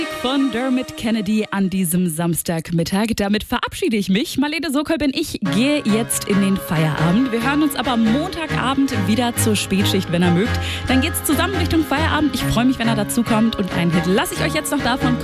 Von Dermot Kennedy an diesem Samstagmittag. Damit verabschiede ich mich. Marlene Sokol bin ich, gehe jetzt in den Feierabend. Wir hören uns aber Montagabend wieder zur Spätschicht, wenn ihr mögt. Dann geht's zusammen Richtung Feierabend. Ich freue mich, wenn er dazu kommt. Und einen Hit lasse ich euch jetzt noch davon.